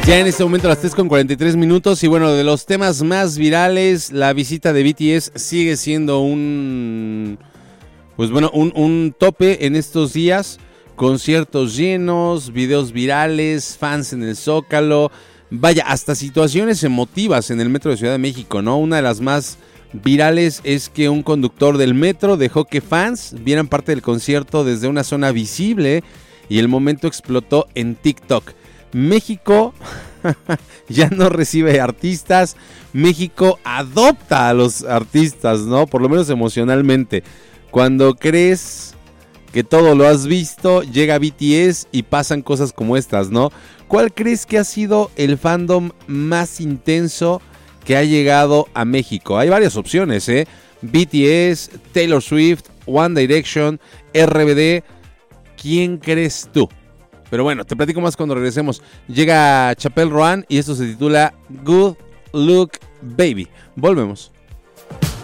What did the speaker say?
Ya en este momento las 3:43 y bueno, de los temas más virales, la visita de BTS sigue siendo un tope en estos días. Conciertos llenos, videos virales, fans en el Zócalo, vaya, hasta situaciones emotivas en el metro de Ciudad de México, ¿no? Una de las más virales es que un conductor del metro dejó que fans vieran parte del concierto desde una zona visible y el momento explotó en TikTok. México ya no recibe artistas, México adopta a los artistas, ¿no? Por lo menos emocionalmente. Cuando crees que todo lo has visto, llega BTS y pasan cosas como estas, ¿no? ¿Cuál crees que ha sido el fandom más intenso que ha llegado a México? Hay varias opciones, ¿eh? BTS, Taylor Swift, One Direction, RBD. ¿Quién crees tú? Pero bueno, te platico más cuando regresemos. Llega Chappell Roan y esto se titula Good Look Baby. Volvemos.